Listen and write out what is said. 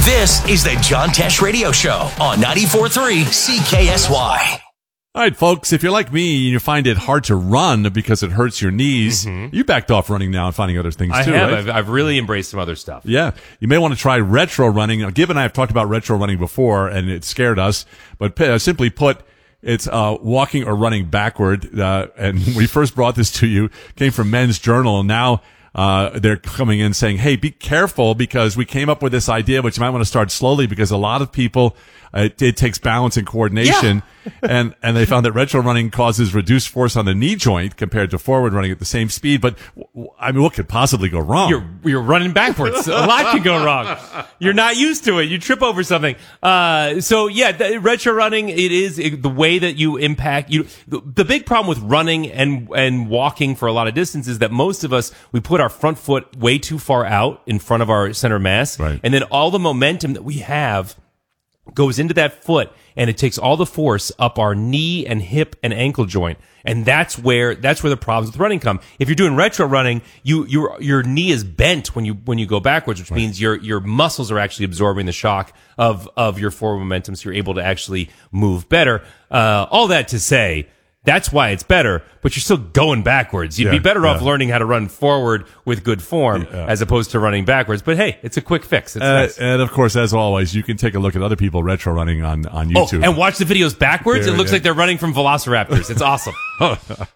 This is the John Tesh Radio Show on 94.3 CKSY. All right, folks, if you're like me and you find it hard to run because it hurts your knees, you backed off running now and finding other things too, have. right? I've really embraced some other stuff. Yeah. You may want to try retro running. Now, Gib and I have talked about retro running before, and it scared us. But simply put, it's walking or running backward. And when we first brought this to you, came from Men's Journal. Now they're coming in saying, hey, be careful because we came up with this idea, but you might want to start slowly because a lot of people, it takes balance and coordination. And they found that retro running causes reduced force on the knee joint compared to forward running at the same speed. But I mean, what could possibly go wrong? You're running backwards. A lot can go wrong. You're not used to it. You trip over something. Retro running, the way that you impact you. The big problem with running and walking for a lot of distance is that most of us, we put our front foot way too far out in front of our center mass. Right. And then all the momentum that we have goes into that foot, and it takes all the force up our knee and hip and ankle joint, and that's where the problems with running come. If you're doing retro running, your knee is bent when you go backwards, which means your muscles are actually absorbing the shock of your forward momentum, so you're able to actually move better. All that to say, that's why it's better, but you're still going backwards. You'd be better off learning how to run forward with good form as opposed to running backwards. But hey, it's a quick fix. It's nice. And of course, as always, you can take a look at other people retro running on YouTube. And watch the videos backwards. It looks like they're running from velociraptors. It's awesome.